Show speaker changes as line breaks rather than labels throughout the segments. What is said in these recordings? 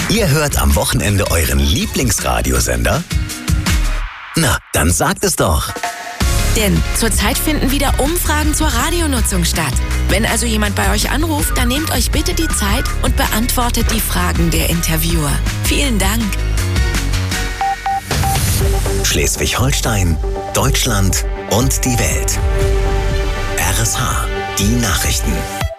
Ihr hört am Wochenende euren Lieblingsradiosender? Na, dann sagt es doch.
Denn zurzeit finden wieder Umfragen zur Radionutzung statt. Wenn also jemand bei euch anruft, dann nehmt euch bitte die Zeit und beantwortet die Fragen der Interviewer. Vielen Dank.
Schleswig-Holstein, Deutschland und die Welt. RSH, die Nachrichten.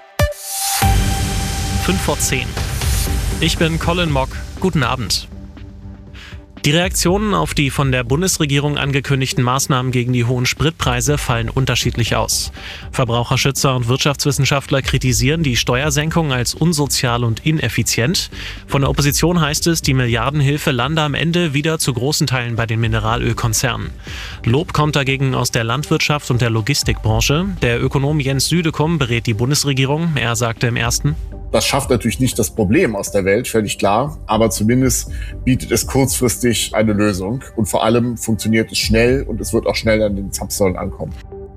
5:10. Ich bin Colin Mock. Guten Abend. Die Reaktionen auf die von der Bundesregierung angekündigten Maßnahmen gegen die hohen Spritpreise fallen unterschiedlich aus. Verbraucherschützer und Wirtschaftswissenschaftler kritisieren die Steuersenkung als unsozial und ineffizient. Von der Opposition heißt es, die Milliardenhilfe lande am Ende wieder zu großen Teilen bei den Mineralölkonzernen. Lob kommt dagegen aus der Landwirtschaft und der Logistikbranche. Der Ökonom Jens Südekum berät die Bundesregierung. Er sagte im Ersten:
Das schafft natürlich nicht das Problem aus der Welt, völlig klar. Aber zumindest bietet es kurzfristig eine Lösung. Und vor allem funktioniert es schnell und es wird auch schnell an den Zapfsäulen ankommen.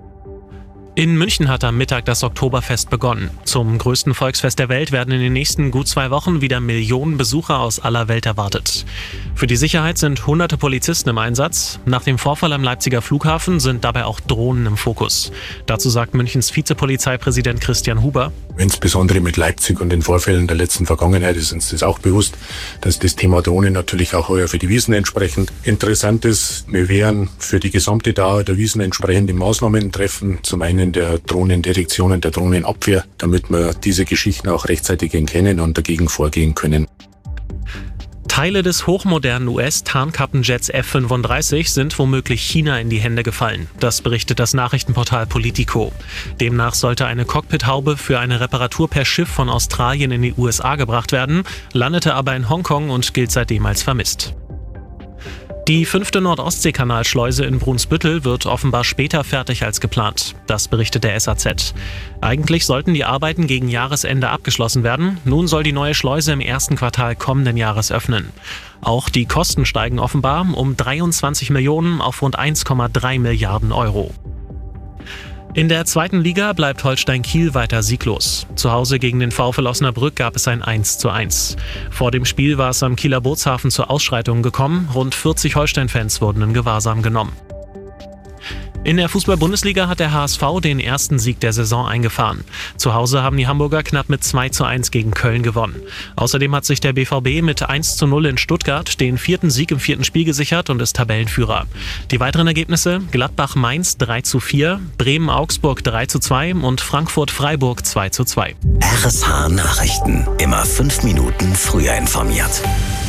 In München hat am Mittag das Oktoberfest begonnen. Zum größten Volksfest der Welt werden in den nächsten gut 2 Wochen wieder Millionen Besucher aus aller Welt erwartet. Für die Sicherheit sind hunderte Polizisten im Einsatz. Nach dem Vorfall am Leipziger Flughafen sind dabei auch Drohnen im Fokus. Dazu sagt Münchens Vizepolizeipräsident Christian Huber:
Insbesondere mit Leipzig und den Vorfällen der letzten Vergangenheit ist uns das auch bewusst, dass das Thema Drohnen natürlich auch heuer für die Wiesn entsprechend interessant ist. Wir werden für die gesamte Dauer der Wiesn entsprechende Maßnahmen treffen. Zum einen der Drohnendetektion und der Drohnenabwehr, damit wir diese Geschichten auch rechtzeitig erkennen und dagegen vorgehen können.
Teile des hochmodernen US-Tarnkappenjets F-35 sind womöglich China in die Hände gefallen. Das berichtet das Nachrichtenportal Politico. Demnach sollte eine Cockpithaube für eine Reparatur per Schiff von Australien in die USA gebracht werden, landete aber in Hongkong und gilt seitdem als vermisst. Die 5. Nordostseekanalschleuse in Brunsbüttel wird offenbar später fertig als geplant. Das berichtet der SAZ. Eigentlich sollten die Arbeiten gegen Jahresende abgeschlossen werden. Nun soll die neue Schleuse im ersten Quartal kommenden Jahres öffnen. Auch die Kosten steigen offenbar um 23 Millionen auf rund 1,3 Milliarden Euro. In der 2. Liga bleibt Holstein Kiel weiter sieglos. Zu Hause gegen den VfL Osnabrück gab es ein 1:1. Vor dem Spiel war es am Kieler Bootshafen zu Ausschreitungen gekommen. Rund 40 Holstein-Fans wurden in Gewahrsam genommen. In der Fußball-Bundesliga hat der HSV den ersten Sieg der Saison eingefahren. Zu Hause haben die Hamburger knapp mit 2:1 gegen Köln gewonnen. Außerdem hat sich der BVB mit 1:0 in Stuttgart den 4. Sieg im 4. Spiel gesichert und ist Tabellenführer. Die weiteren Ergebnisse: Gladbach-Mainz 3:4, Bremen-Augsburg 3:2 und Frankfurt-Freiburg 2:2.
RSH Nachrichten. Immer 5 Minuten früher informiert.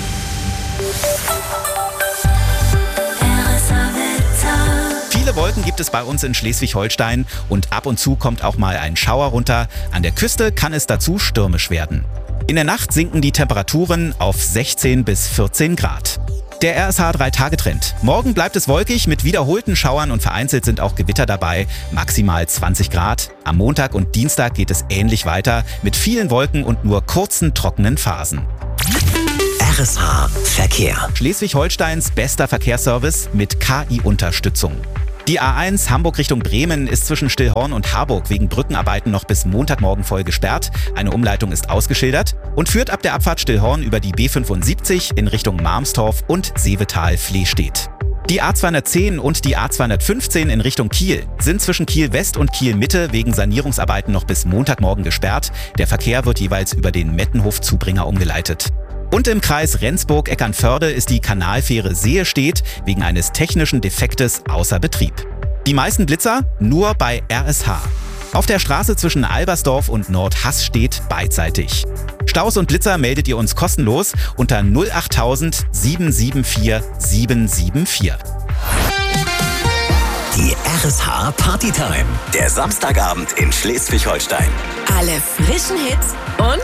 Viele Wolken gibt es bei uns in Schleswig-Holstein und ab und zu kommt auch mal ein Schauer runter. An der Küste kann es dazu stürmisch werden. In der Nacht sinken die Temperaturen auf 16 bis 14 Grad. Der RSH 3-Tage-Trend. Morgen bleibt es wolkig mit wiederholten Schauern und vereinzelt sind auch Gewitter dabei, maximal 20 Grad. Am Montag und Dienstag geht es ähnlich weiter mit vielen Wolken und nur kurzen trockenen Phasen.
RSH Verkehr.
Schleswig-Holsteins bester Verkehrsservice mit KI-Unterstützung. Die A1 Hamburg Richtung Bremen ist zwischen Stillhorn und Harburg wegen Brückenarbeiten noch bis Montagmorgen voll gesperrt. Eine Umleitung ist ausgeschildert und führt ab der Abfahrt Stillhorn über die B75 in Richtung Marmstorf und Seevetal-Flehstedt. Die A210 und die A215 in Richtung Kiel sind zwischen Kiel West und Kiel Mitte wegen Sanierungsarbeiten noch bis Montagmorgen gesperrt. Der Verkehr wird jeweils über den Mettenhof-Zubringer umgeleitet. Und im Kreis Rendsburg-Eckernförde ist die Kanalfähre Seestedt wegen eines technischen Defektes außer Betrieb. Die meisten Blitzer nur bei RSH. Auf der Straße zwischen Albersdorf und Nordhaßstedt beidseitig. Staus und Blitzer meldet ihr uns kostenlos unter 08000 774 774.
Die RSH Partytime. Der Samstagabend in Schleswig-Holstein.
Alle frischen Hits und